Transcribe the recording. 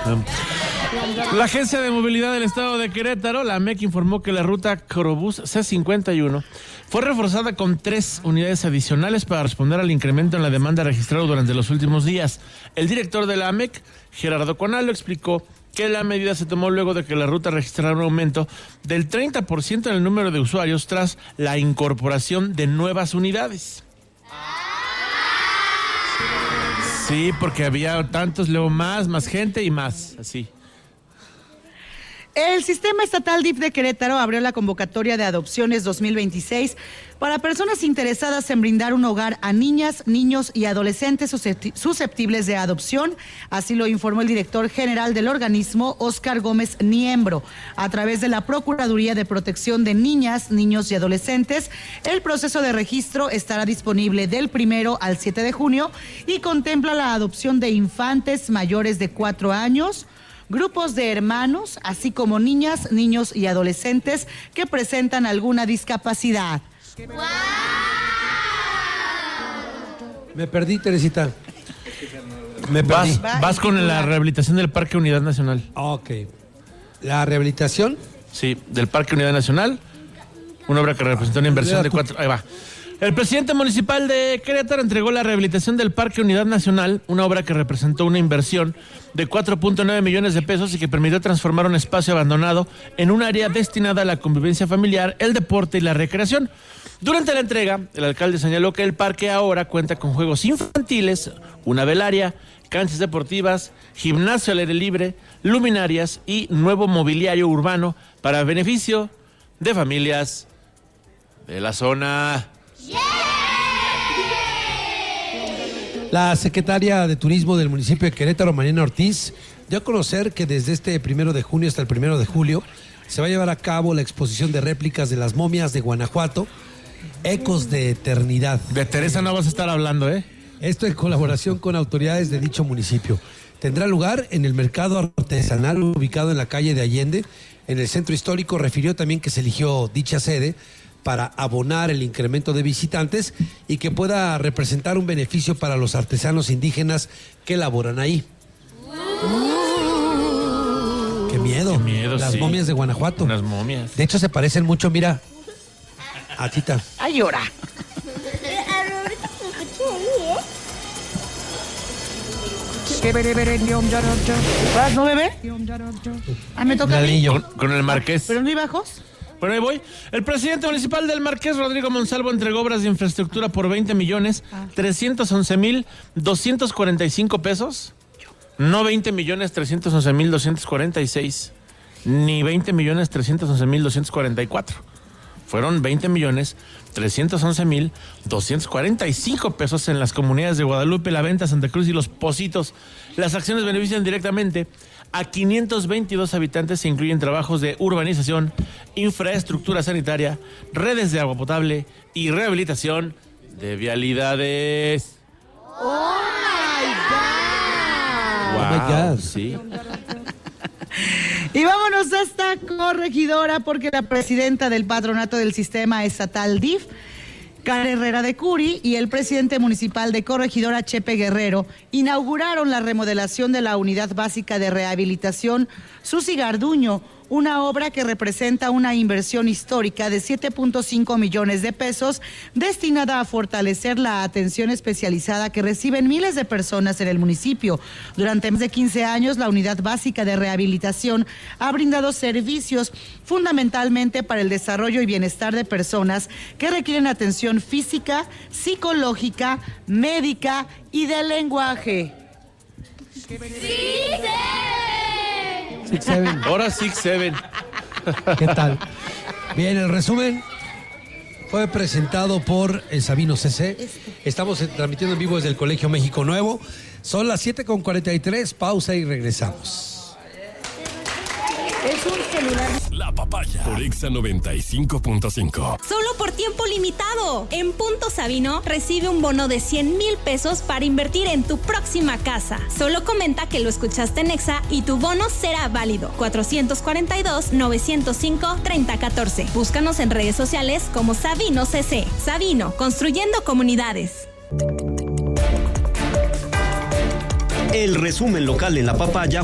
La Agencia de Movilidad del Estado de Querétaro, la AMEQ, informó que la ruta Crobús C51 fue reforzada con 3 unidades adicionales para responder al incremento en la demanda registrado durante los últimos días. El director de la AMEQ, Gerardo Conalo, explicó que la medida se tomó luego de que la ruta registrara un aumento del 30% en el número de usuarios tras la incorporación de nuevas unidades. Sí, porque había tantos, luego más gente y más, así. El Sistema Estatal DIF de Querétaro abrió la convocatoria de adopciones 2026 para personas interesadas en brindar un hogar a niñas, niños y adolescentes susceptibles de adopción. Así lo informó el director general del organismo, Óscar Gómez Niembro. A través de la Procuraduría de Protección de Niñas, Niños y Adolescentes, el proceso de registro estará disponible del 1 al 7 de junio y contempla la adopción de infantes mayores de 4 años, grupos de hermanos, así como niñas, niños y adolescentes que presentan alguna discapacidad. ¡Wow! Me perdí, Teresita. Me perdí. Vas con la rehabilitación del Parque Unidad Nacional. Ok. ¿La rehabilitación? Sí, del Parque Unidad Nacional. Una obra que representó una inversión de 4... Ahí va. El presidente municipal de Querétaro entregó la rehabilitación del Parque Unidad Nacional, una obra que representó una inversión de 4.9 millones de pesos y que permitió transformar un espacio abandonado en un área destinada a la convivencia familiar, el deporte y la recreación. Durante la entrega, el alcalde señaló que el parque ahora cuenta con juegos infantiles, una velaria, canchas deportivas, gimnasio al aire libre, luminarias y nuevo mobiliario urbano para beneficio de familias de la zona. La secretaria de Turismo del municipio de Querétaro, Mariana Ortiz, dio a conocer que desde este 1 de junio hasta el 1 de julio se va a llevar a cabo la exposición de réplicas de las momias de Guanajuato, Ecos de Eternidad. De Teresa no vas a estar hablando, ¿eh? Esto en colaboración con autoridades de dicho municipio. Tendrá lugar en el mercado artesanal ubicado en la calle de Allende, en el centro histórico. Refirió también que se eligió dicha sede para abonar el incremento de visitantes y que pueda representar un beneficio para los artesanos indígenas que laboran ahí. ¡Qué miedo! ¡Qué miedo! Las momias de Guanajuato. Unas momias. De hecho, se parecen mucho, mira. A Tita. ¡Ay, llora! ¿Vas, no, bebé? Ah, me toca a mí. Con el Marqués. ¿Pero no hay bajos? Bueno, ahí voy. El presidente municipal del Marqués, Rodrigo Monsalvo, entregó obras de infraestructura por 20.311.245 pesos. No 20.311.246, ni 20.311.244. Fueron 20.311.245 pesos en las comunidades de Guadalupe, La Venta, Santa Cruz y Los Pocitos. Las acciones benefician directamente a 522 habitantes e incluyen trabajos de urbanización, infraestructura sanitaria, redes de agua potable y rehabilitación de vialidades. ¡Oh, my God! Wow, Oh, my God. Sí. Y vámonos hasta Corregidora, porque la presidenta del patronato del Sistema Estatal DIF, Karen Herrera de Curi, y el presidente municipal de Corregidora, Chepe Guerrero, inauguraron la remodelación de la Unidad Básica de Rehabilitación Susi Garduño, una obra que representa una inversión histórica de 7.5 millones de pesos destinada a fortalecer la atención especializada que reciben miles de personas en el municipio. Durante más de 15 años, la Unidad Básica de Rehabilitación ha brindado servicios fundamentalmente para el desarrollo y bienestar de personas que requieren atención física, psicológica, médica y de lenguaje. Ahora 6-7. ¿Qué tal? Bien, el resumen fue presentado por el Sabino CC. Estamos transmitiendo en vivo desde el Colegio México Nuevo. Son las 7:43, pausa y regresamos. Es un celular. La Papaya por Exa 95.5. Solo por tiempo limitado. En Punto Sabino recibe un bono de 100,000 pesos para invertir en tu próxima casa. Solo comenta que lo escuchaste en Exa y tu bono será válido. 442-905-3014. Búscanos en redes sociales como Sabino CC. Sabino, construyendo comunidades. El resumen local en La Papaya